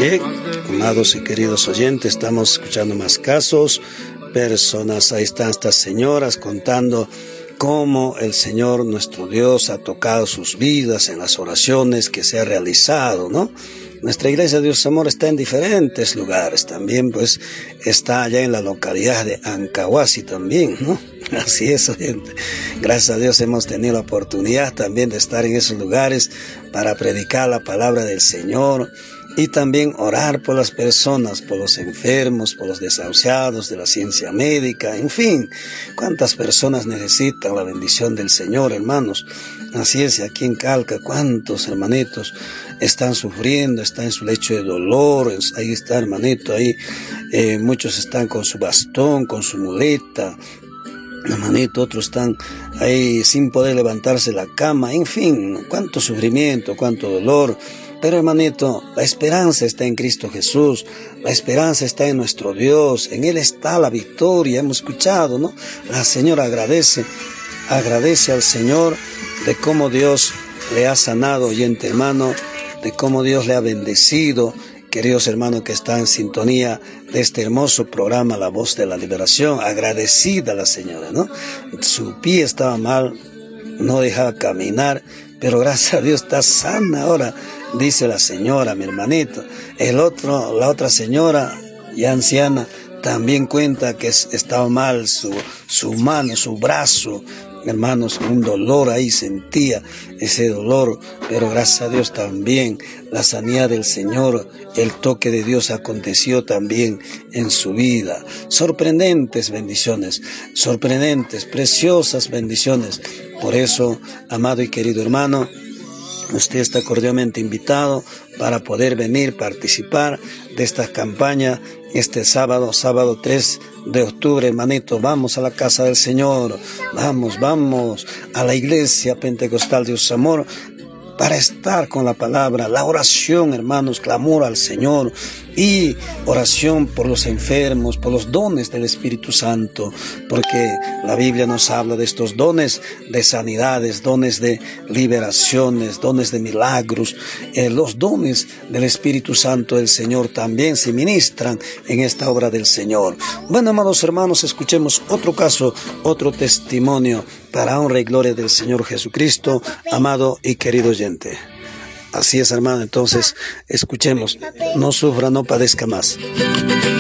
Bien, amados y queridos oyentes, estamos escuchando más casos, personas, ahí están estas señoras contando cómo el Señor nuestro Dios ha tocado sus vidas en las oraciones que se ha realizado, ¿no? Nuestra iglesia de Dios Amor está en diferentes lugares, también pues está allá en la localidad de Ancahuasi también, ¿no? Así es, oyente. Gracias a Dios hemos tenido la oportunidad también de estar en esos lugares para predicar la palabra del Señor y también orar por las personas, por los enfermos, por los desahuciados de la ciencia médica, en fin, cuántas personas necesitan la bendición del Señor, hermanos. Así es, aquí en Calca, cuántos hermanitos están sufriendo, están en su lecho de dolor, ahí está hermanito, ahí muchos están con su bastón, con su muleta, hermanito, otros están ahí sin poder levantarse de la cama, en fin, cuánto sufrimiento, cuánto dolor. Pero hermanito, la esperanza está en Cristo Jesús, la esperanza está en nuestro Dios, en Él está la victoria, hemos escuchado, ¿no? La señora agradece al Señor de cómo Dios le ha sanado, oyente hermano, de cómo Dios le ha bendecido, queridos hermanos que están en sintonía de este hermoso programa, La Voz de la Liberación, agradecida la señora, ¿no? Su pie estaba mal, no dejaba caminar, pero gracias a Dios está sana ahora, dice la señora, mi hermanito. La otra señora, ya anciana, también cuenta que estaba mal su mano, su brazo, hermanos, un dolor ahí, sentía ese dolor, pero gracias a Dios también la sanidad del Señor, el toque de Dios aconteció también en su vida. Sorprendentes bendiciones, sorprendentes, preciosas bendiciones. Por eso, amado y querido hermano, usted está cordialmente invitado para poder venir, participar de esta campaña este sábado 3 de octubre, hermanito. Vamos a la casa del Señor, vamos a la iglesia pentecostal de Dios Amor para estar con la palabra, la oración, hermanos, clamor al Señor y oración por los enfermos, por los dones del Espíritu Santo, porque la Biblia nos habla de estos dones de sanidades, dones de liberaciones, dones de milagros. Los dones del Espíritu Santo del Señor también se ministran en esta obra del Señor. Bueno, amados hermanos, escuchemos otro caso, otro testimonio para honra y gloria del Señor Jesucristo, amado y querido oyente. Así es, hermano, entonces escuchemos, no sufra, no padezca más.